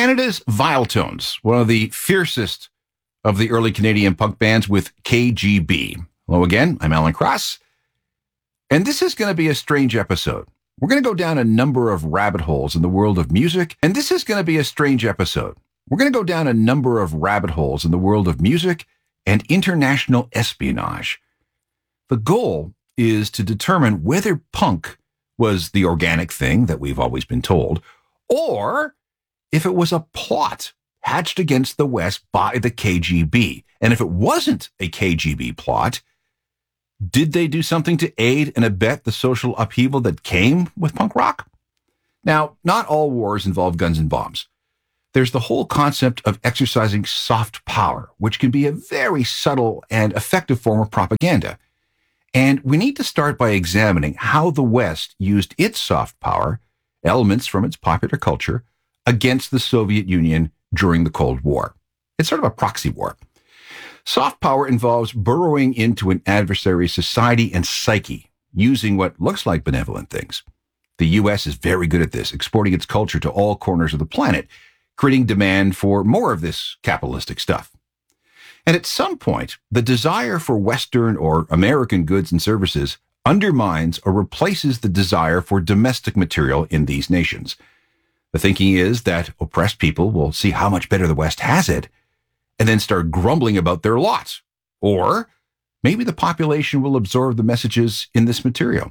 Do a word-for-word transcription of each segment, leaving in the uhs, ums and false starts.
Canada's Viletones, one of the fiercest of the early Canadian punk bands with K G B. Hello again, I'm Alan Cross, and this is going to be a strange episode. We're going to go down a number of rabbit holes in the world of music, and this is going to be a strange episode. We're going to go down a number of rabbit holes in the world of music and international espionage. The goal is to determine whether punk was the organic thing that we've always been told, or if it was a plot hatched against the West by the K G B. And if it wasn't a K G B plot, did they do something to aid and abet the social upheaval that came with punk rock? Now, not all wars involve guns and bombs. There's the whole concept of exercising soft power, which can be a very subtle and effective form of propaganda. And we need to start by examining how the West used its soft power, elements from its popular culture, against the Soviet Union during the Cold War. It's sort of a proxy war. Soft power involves burrowing into an adversary's society and psyche, using what looks like benevolent things. The U S is very good at this, exporting its culture to all corners of the planet, creating demand for more of this capitalistic stuff. And at some point, the desire for Western or American goods and services undermines or replaces the desire for domestic material in these nations. The thinking is that oppressed people will see how much better the West has it and then start grumbling about their lot. Or maybe the population will absorb the messages in this material.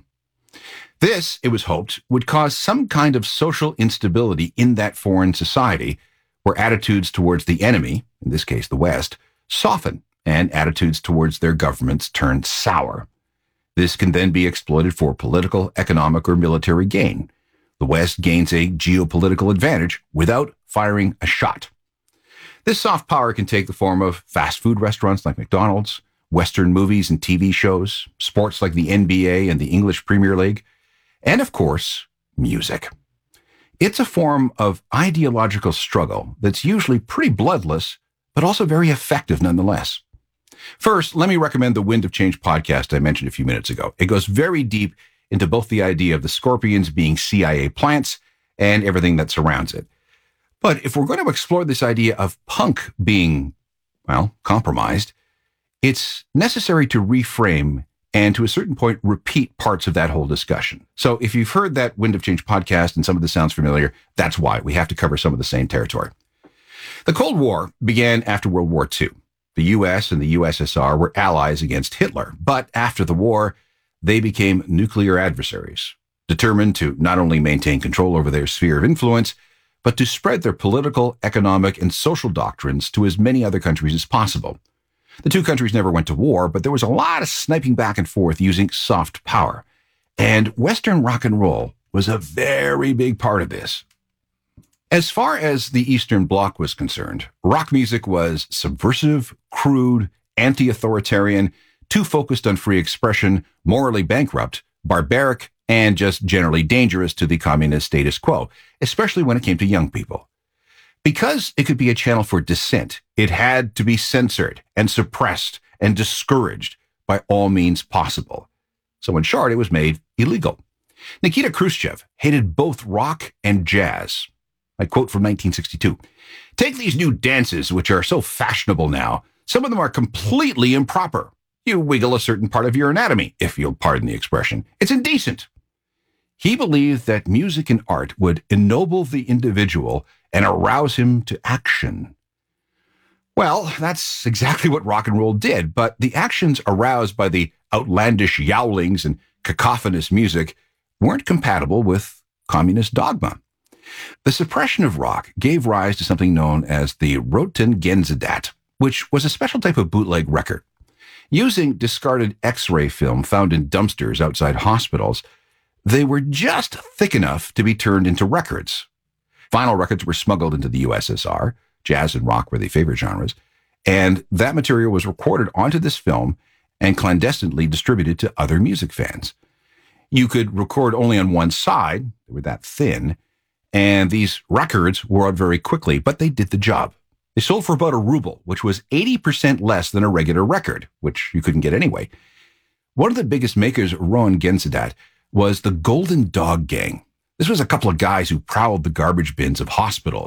This, it was hoped, would cause some kind of social instability in that foreign society where attitudes towards the enemy, in this case the West, soften and attitudes towards their governments turn sour. This can then be exploited for political, economic, or military gain. The West gains a geopolitical advantage without firing a shot. This soft power can take the form of fast food restaurants like McDonald's, Western movies and T V shows, sports like the N B A and the English Premier League, and of course, music. It's a form of ideological struggle that's usually pretty bloodless, but also very effective nonetheless. First, let me recommend the Wind of Change podcast I mentioned a few minutes ago. It goes very deep into both the idea of the Scorpions being C I A plants and everything that surrounds it. But if we're going to explore this idea of punk being, well, compromised, it's necessary to reframe and to a certain point repeat parts of that whole discussion. So if you've heard that Wind of Change podcast and some of this sounds familiar, that's why we have to cover some of the same territory. The Cold War began after World War Two. The U S and the U S S R were allies against Hitler, but after the war, they became nuclear adversaries, determined to not only maintain control over their sphere of influence, but to spread their political, economic, and social doctrines to as many other countries as possible. The two countries never went to war, but there was a lot of sniping back and forth using soft power. And Western rock and roll was a very big part of this. As far as the Eastern Bloc was concerned, rock music was subversive, crude, anti-authoritarian, too focused on free expression, morally bankrupt, barbaric, and just generally dangerous to the communist status quo, especially when it came to young people. Because it could be a channel for dissent, it had to be censored and suppressed and discouraged by all means possible. So in short, it was made illegal. Nikita Khrushchev hated both rock and jazz. I quote from nineteen sixty-two, "Take these new dances, which are so fashionable now. Some of them are completely improper. You wiggle a certain part of your anatomy, if you'll pardon the expression. It's indecent." He believed that music and art would ennoble the individual and arouse him to action. Well, that's exactly what rock and roll did, but the actions aroused by the outlandish yowlings and cacophonous music weren't compatible with communist dogma. The suppression of rock gave rise to something known as the Röntgengesetz, which was a special type of bootleg record. Using discarded X-ray film found in dumpsters outside hospitals, they were just thick enough to be turned into records. Vinyl records were smuggled into the U S S R, jazz and rock were the favorite genres, and that material was recorded onto this film and clandestinely distributed to other music fans. You could record only on one side, they were that thin, and these records wore out very quickly, but they did the job. They sold for about a ruble, which was eighty percent less than a regular record, which you couldn't get anyway. One of the biggest makers of Röntgengesetz was the Golden Dog Gang. This was a couple of guys who prowled the garbage bins of hospitals,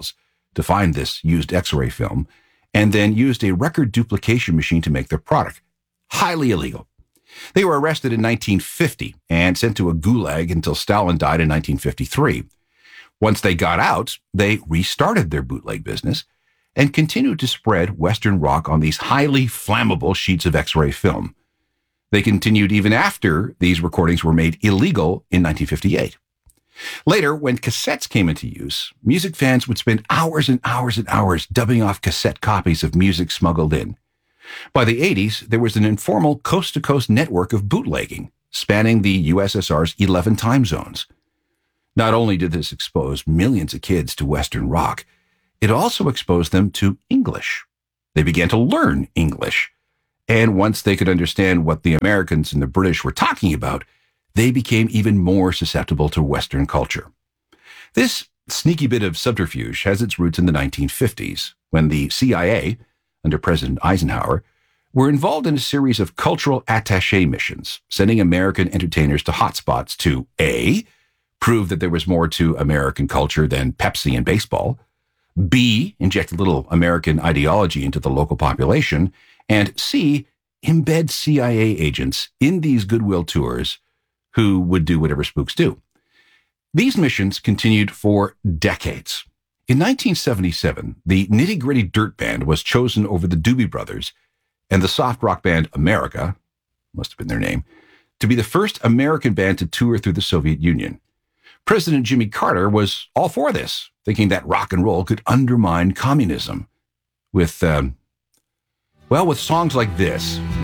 to find this used X-ray film and then used a record duplication machine to make their product. Highly illegal. They were arrested in nineteen fifty and sent to a gulag until Stalin died in nineteen fifty-three. Once they got out, they restarted their bootleg business and continued to spread Western rock on these highly flammable sheets of X-ray film. They continued even after these recordings were made illegal in nineteen fifty-eight. Later, when cassettes came into use, music fans would spend hours and hours and hours dubbing off cassette copies of music smuggled in. By the eighties, there was an informal coast-to-coast network of bootlegging, spanning the U S S R's eleven time zones. Not only did this expose millions of kids to Western rock, it also exposed them to English. They began to learn English. And once they could understand what the Americans and the British were talking about, they became even more susceptible to Western culture. This sneaky bit of subterfuge has its roots in the nineteen fifties, when the C I A, under President Eisenhower, were involved in a series of cultural attaché missions, sending American entertainers to hotspots to A, prove that there was more to American culture than Pepsi and baseball, B, inject a little American ideology into the local population, and C, embed C I A agents in these goodwill tours who would do whatever spooks do. These missions continued for decades. In nineteen seventy-seven, the Nitty Gritty Dirt Band was chosen over the Doobie Brothers and the soft rock band America, must have been their name, to be the first American band to tour through the Soviet Union. President Jimmy Carter was all for this, thinking that rock and roll could undermine communism. With, um, well, with songs like this,